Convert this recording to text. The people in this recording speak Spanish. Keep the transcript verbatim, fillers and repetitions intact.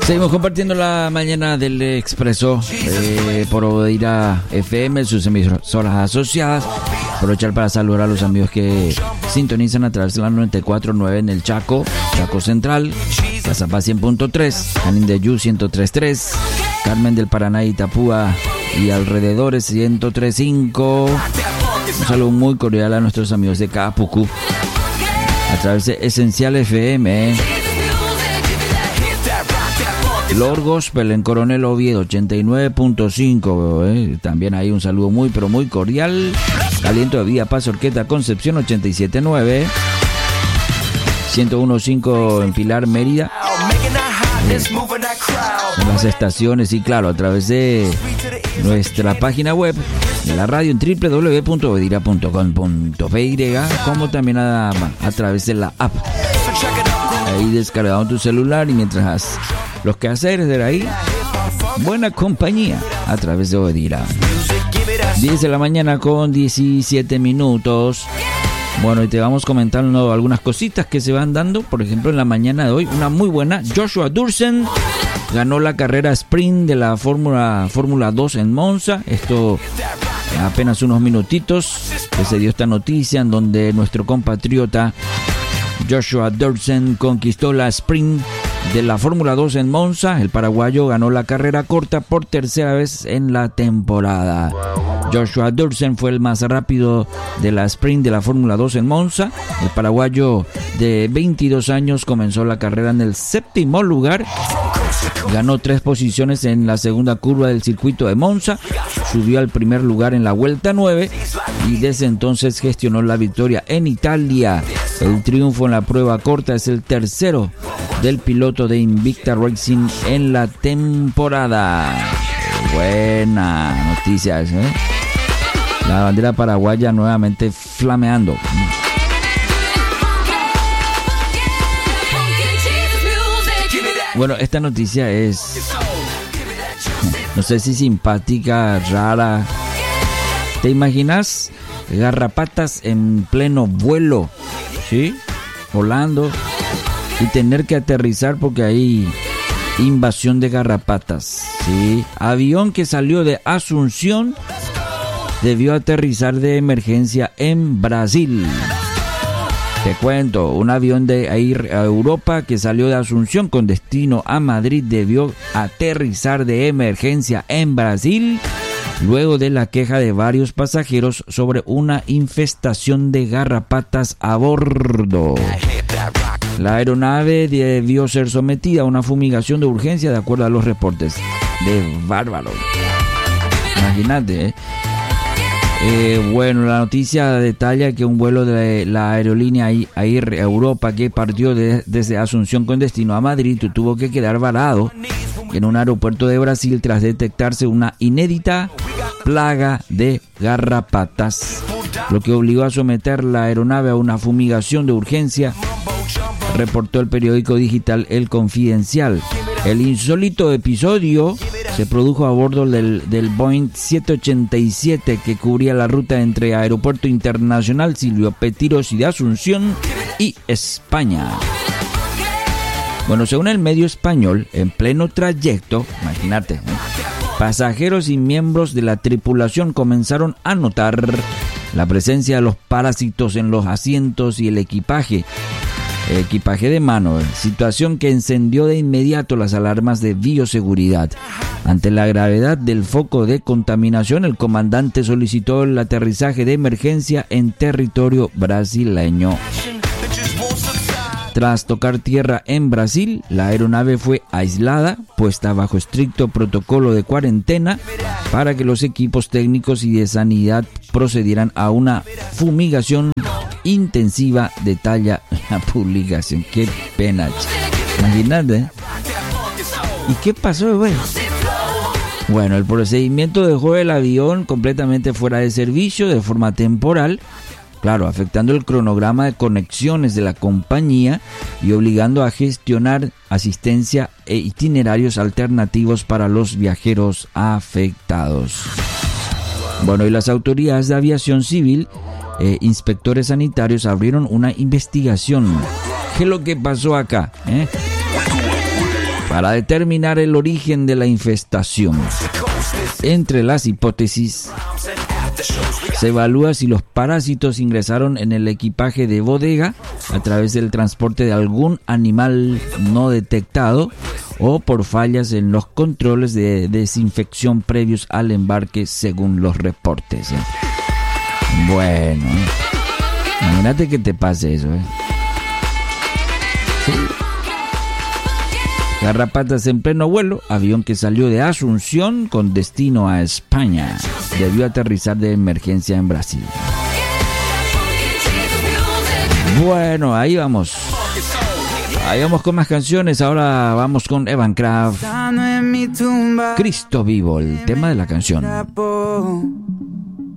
Seguimos compartiendo la mañana del Expreso eh, por Odeira F M, sus emisoras asociadas. Aprovechar para saludar a los amigos que sintonizan a través de la noventa y cuatro punto nueve en el Chaco, Chaco Central, Cazapá cien punto tres, Canin de Yu ciento tres punto tres, Carmen del Paraná y Itapúa y alrededores ciento tres punto cinco. Un saludo muy cordial a nuestros amigos de Capucú a través de Esencial F M. Lord Gospel en Coronel Oviedo ochenta y nueve punto cinco, eh. También hay un saludo muy pero muy cordial. Aliento de Vía Paz Orqueta Concepción ochenta y siete punto nueve, ciento uno punto cinco en Pilar Mérida, eh, en las estaciones y claro a través de nuestra página web de la radio en doble u doble u doble u punto odeira punto com punto p y, como también a, a través de la app ahí descargado en tu celular, y mientras los quehaceres de ahí, buena compañía a través de Odeira. diez de la mañana con diecisiete minutos. Bueno, y te vamos comentando algunas cositas que se van dando. Por ejemplo, en la mañana de hoy, una muy buena. Joshua Dursen ganó la carrera sprint de la Fórmula Fórmula dos en Monza. Esto apenas unos minutitos que se dio esta noticia en donde nuestro compatriota Joshua Dursen conquistó la sprint de la Fórmula dos en Monza. El paraguayo ganó la carrera corta por tercera vez en la temporada. Joshua Dursen fue el más rápido de la sprint de la Fórmula dos en Monza. El paraguayo de veintidós años comenzó la carrera en el séptimo lugar. Ganó tres posiciones en la segunda curva del circuito de Monza. Subió al primer lugar en la vuelta nueve y desde entonces gestionó la victoria en Italia. El triunfo en la prueba corta es el tercero del piloto de Invicta Racing en la temporada. Buena noticia, ¿eh? La bandera paraguaya nuevamente flameando. Bueno, esta noticia es, no sé si simpática, rara. ¿Te imaginas garrapatas en pleno vuelo? ¿Sí? Volando y tener que aterrizar porque hay invasión de garrapatas. ¿Sí? Avión que salió de Asunción debió aterrizar de emergencia en Brasil. Te cuento, un avión de Air Europa que salió de Asunción con destino a Madrid debió aterrizar de emergencia en Brasil luego de la queja de varios pasajeros sobre una infestación de garrapatas a bordo. La aeronave debió ser sometida a una fumigación de urgencia de acuerdo a los reportes. De bárbaro. Imagínate, ¿eh? Eh, bueno, la noticia detalla que un vuelo de la aerolínea Air Europa que partió de, desde Asunción con destino a Madrid tuvo que quedar varado en un aeropuerto de Brasil tras detectarse una inédita plaga de garrapatas, lo que obligó a someter la aeronave a una fumigación de urgencia, reportó el periódico digital El Confidencial. El insólito episodio se produjo a bordo del, del Boeing siete ochenta y siete que cubría la ruta entre Aeropuerto Internacional Silvio Pettirossi de Asunción y España. Bueno, según el medio español, en pleno trayecto, imagínate, ¿eh? pasajeros y miembros de la tripulación comenzaron a notar la presencia de los parásitos en los asientos y el equipaje. Equipaje de mano, situación que encendió de inmediato las alarmas de bioseguridad. Ante la gravedad del foco de contaminación, el comandante solicitó el aterrizaje de emergencia en territorio brasileño. Tras tocar tierra en Brasil, la aeronave fue aislada, puesta bajo estricto protocolo de cuarentena para que los equipos técnicos y de sanidad procedieran a una fumigación intensiva, detalla la publicación. Qué pena, imagínate, ¿eh? ¿Y qué pasó, güey? Bueno, el procedimiento dejó el avión completamente fuera de servicio de forma temporal, claro, afectando el cronograma de conexiones de la compañía y obligando a gestionar asistencia e itinerarios alternativos para los viajeros afectados. Bueno, y las autoridades de aviación civil, eh, inspectores sanitarios, abrieron una investigación. ¿Qué es lo que pasó acá? ¿Eh? Para determinar el origen de la infestación, entre las hipótesis, se evalúa si los parásitos ingresaron en el equipaje de bodega a través del transporte de algún animal no detectado o por fallas en los controles de desinfección previos al embarque, según los reportes. ¿eh? Bueno, imagínate que te pase eso. ¿eh? Sí. Garrapatas en pleno vuelo, avión que salió de Asunción con destino a España. Debió aterrizar de emergencia en Brasil. Bueno, ahí vamos. Ahí vamos con más canciones. Ahora vamos con Evan Kraft. Cristo vivo, el tema de la canción.